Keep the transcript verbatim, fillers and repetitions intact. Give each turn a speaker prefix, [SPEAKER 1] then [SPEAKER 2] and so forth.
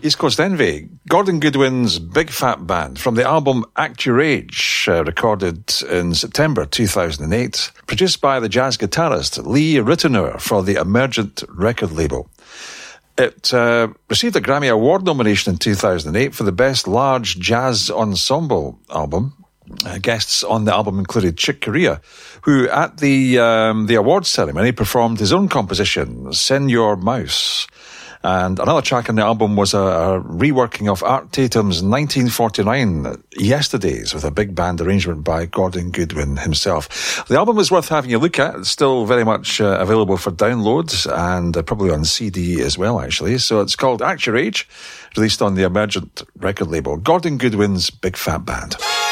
[SPEAKER 1] East Coast Envy, Gordon Goodwin's Big Fat Band, from the album Act Your Age, uh, recorded in September two thousand eight, produced by the jazz guitarist Lee Ritenour for the Emergent record label. It uh, received a Grammy Award nomination in two thousand eight for the Best Large Jazz Ensemble album. Uh, guests on the album included Chick Corea, who at the um, the awards ceremony performed his own composition, Senor Mouse. And another track on the album was a, a reworking of Art Tatum's nineteen forty-nine Yesterdays with a big band arrangement by Gordon Goodwin himself. The album is worth having a look at. It's still very much uh, available for download and uh, probably on C D as well, actually. So it's called Act Your Age, released on the Emergent record label. Gordon Goodwin's Big Fat Band.